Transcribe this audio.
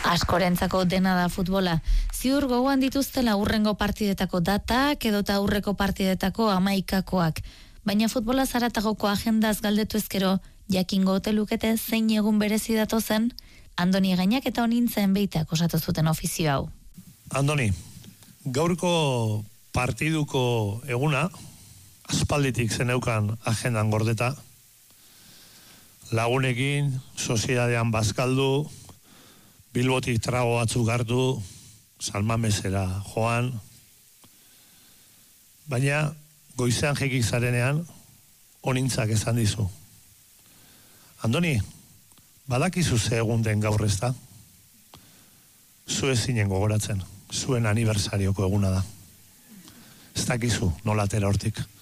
Askorentzako dena da futbola. Ziur gogoan dituztela hurrengo partidetako datak edota aurreko partidetako 11koak. Baina futbola zaratagoko agendaz galdetu ezkero, jakingo ote lukete zein egun berezi datozen, Andoni Gainak eta Onintzen Beitak osatu zuten ofizio hau. Andoni, gaurko partiduko eguna, aspalditik zeneukan agendan gordeta, lagunekin, soziedadean bazkaldu, Bilbotik trago batzuk hartu, Salmamesera joan, baina goizean jekik zarenean, Onintzak esan dizu. Andoni, badakizu ze egun den gaur ez da? Zu ezinen gogoratzen, zuen aniversarioko eguna da. Ez dakizu nola atera hortik.